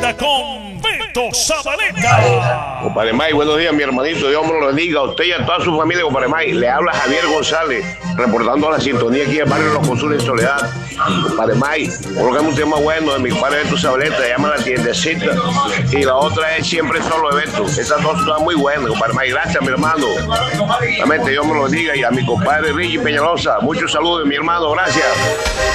Anda con Beto Zabaleta. Compadre May, buenos días, mi hermanito. Dios me lo bendiga a usted y a toda su familia, compadre May. Le habla Javier González, reportando a la sintonía aquí del barrio Los Consules en Soledad. Compadre May, colócame un tema bueno de mi compadre Beto Zabaleta, se llama La Tiendecita. Y la otra es Siempre Solo de Beto. Esas dos están muy buenas, compadre May. Gracias, mi hermano. Realmente Dios me lo bendiga. Y a mi compadre Richie Peñalosa, muchos saludos, mi hermano. Gracias.